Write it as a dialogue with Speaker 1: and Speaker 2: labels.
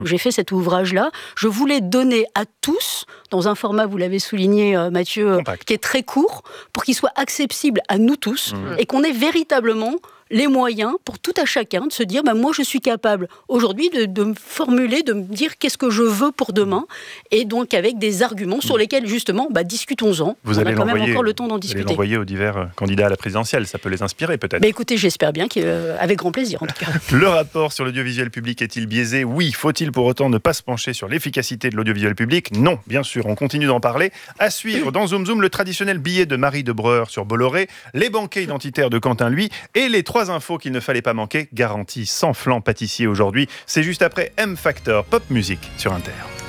Speaker 1: où j'ai fait cet ouvrage-là. Je voulais donner à tous, dans un format, vous l'avez souligné Mathieu, qui est très court, pour qu'il soit accessible à nous tous, et qu'on ait véritablement les moyens pour tout à chacun de se dire moi je suis capable aujourd'hui de me formuler, de me dire qu'est-ce que je veux pour demain, et donc avec des arguments sur lesquels justement discutons-en.
Speaker 2: Vous
Speaker 1: on
Speaker 2: allez
Speaker 1: a quand même encore le temps d'en discuter.
Speaker 2: Vous allez l'envoyer aux divers candidats à la présidentielle, ça peut les inspirer peut-être.
Speaker 1: Écoutez, j'espère bien avec grand plaisir en tout cas.
Speaker 2: Le rapport sur l'audiovisuel public est-il biaisé ? Oui. Faut-il pour autant ne pas se pencher sur l'efficacité de l'audiovisuel public ? Non, bien sûr, on continue d'en parler. À suivre dans Zoom Zoom, le traditionnel billet de Marie de Breuer sur Bolloré, les banquets identitaires de Quentin Lui et les 3 infos qu'il ne fallait pas manquer, garantie sans flanc pâtissier aujourd'hui. C'est juste après M Factor Pop Music sur Inter.